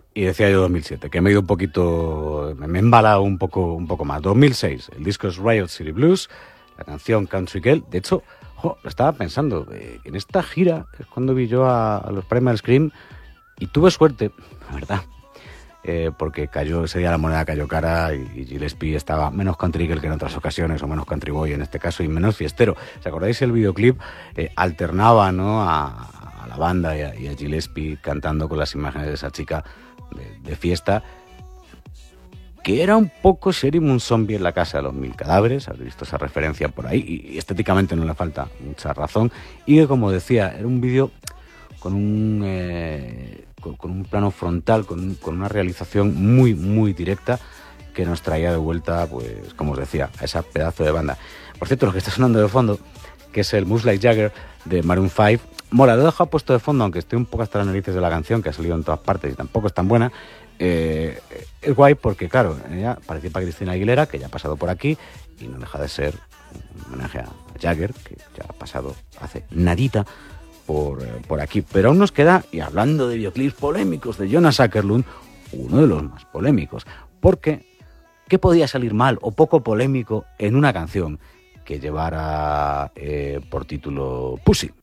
Y decía yo 2007, que me he ido un poquito, me he embalado un poco más. 2006, el disco es Riot City Blues, la canción Country Girl. De hecho, lo estaba pensando, en esta gira es cuando vi yo a los Primal Scream y tuve suerte, la verdad, porque ese día la moneda cayó cara y Gillespie estaba menos country girl que en otras ocasiones, o menos country boy en este caso, y menos fiestero. ¿Os acordáis? El videoclip alternaba, ¿no?, a la banda y a Gillespie cantando con las imágenes de esa chica de fiesta, que era un poco Sheriff Zombie en la casa de los 1000 cadáveres. Habréis visto esa referencia por ahí, y estéticamente no le falta mucha razón, y que, como decía, era un vídeo con un plano frontal, con una realización muy, muy directa, que nos traía de vuelta, pues, como os decía, a esa pedazo de banda. Por cierto, lo que está sonando de fondo, que es el Moves Like Jagger de Maroon 5, mola, lo he dejado puesto de fondo, aunque estoy un poco hasta las narices de la canción, que ha salido en todas partes y tampoco es tan buena. Es guay porque, claro, ella participa Cristina Aguilera, que ya ha pasado por aquí, y no deja de ser un homenaje a Jagger, que ya ha pasado hace nadita por aquí. Pero aún nos queda, y hablando de videoclips polémicos de Jonas Åkerlund, uno de los más polémicos. Porque, ¿qué podía salir mal o poco polémico en una canción que llevara por título Pussy?